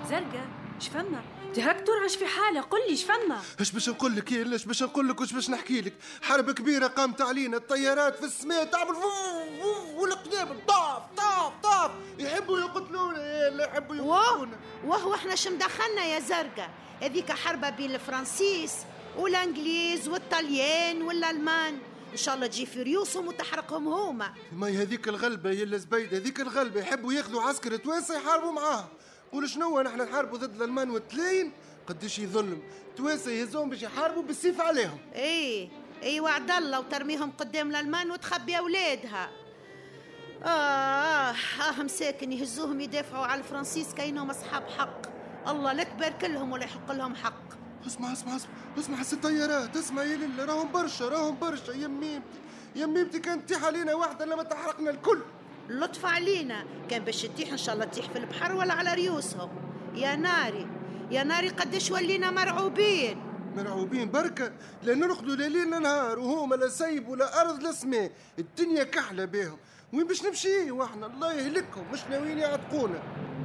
زرقاء شفنا هاك ترعش في حالة، قل لي شفنا. ايش باش نقول لك؟ ايش باش نقول لك؟ واش باش نحكي لك؟ حرب كبيرة قامت علينا، الطيارات في السماء تعمل والقنابل طاف طاف طاف، يحبوا يقتلونا، اللي يحبوا يقتلونا. وهو احنا شو مدخلنا يا زرقاء؟ هذيك حربة بين الفرنسيس والانجليز والطليان والالمان، ان شاء الله تجي في ريوسهم وتحرقهم هما. ما هذيك الغلبة يا الزبيدة، هذيك الغلبة يحبوا ياخذوا عسكر توانسة يحاربوا معاها. قول شنو نحن نحاربوا ضد الالمان والتلاين؟ قديش يظلم توانسة يهزون باش يحاربوا بالسيف عليهم. اي وعد الله، وترميهم قدام الالمان وتخبي اولادها. مساكن يهزوهم يدافعوا على الفرنسيس كأنهم اصحاب حق. الله لا تبارك لهم ولا يحق لهم حق. اسمع هسه الطيارات، اسمع يا لله، راهم برشا يا ميمتي كانت تطيح علينا واحدة لما تحرقنا الكل. لطف علينا، كان باش تطيح ان شاء الله تطيح في البحر ولا على ريوسهم. يا ناري قديش ولينا مرعوبين بركة، لأن نرقدوا ليل نهار وهما لا سيب ولا أرض لا سماء، الدنيا كحلة بيهم. وين باش نمشي واحنا؟ الله يهلكهم، مش ناويين يعتقونا.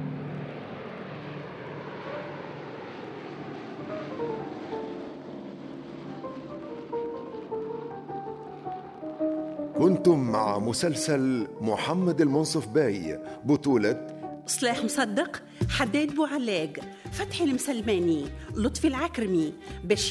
كنتم مع مسلسل محمد المنصف باي، بطولة صلاح مصدق، حداد بوعلاق، فتحي المسلماني، لطفي العكرمي،